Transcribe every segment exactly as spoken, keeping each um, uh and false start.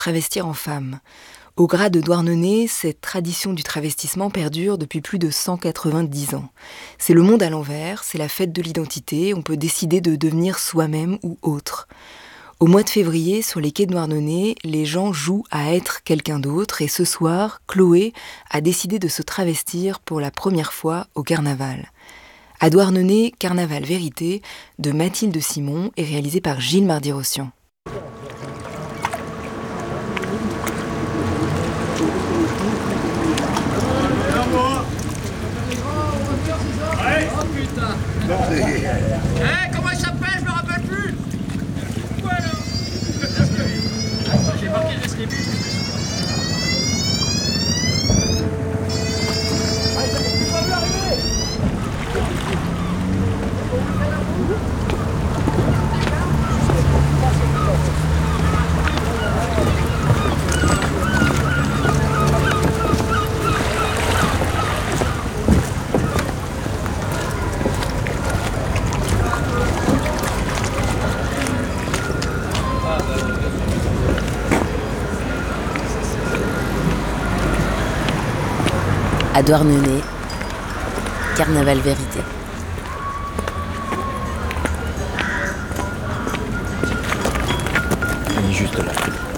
travestir en femme. Au Gras de Douarnenez, cette tradition du travestissement perdure depuis plus de cent quatre-vingt-dix ans. C'est le monde à l'envers, c'est la fête de l'identité, on peut décider de devenir soi-même ou autre. Au mois de février, sur les quais de Douarnenez, les gens jouent à être quelqu'un d'autre et ce soir, Chloé a décidé de se travestir pour la première fois au carnaval. À Douarnenez, Carnaval Vérité de Mathilde Simon est réalisé par Gilles Mardy-Rossian. Eh, comment il s'appelle? Je me rappelle plus. Quoi alors? J'ai marqué le début. À Douarnenez, Carnaval Vérité. Il est juste là.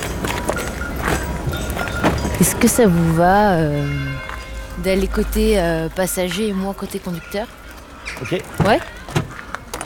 Est-ce que ça vous va euh, d'aller côté euh, passager et moi côté conducteur? Ok. Ouais.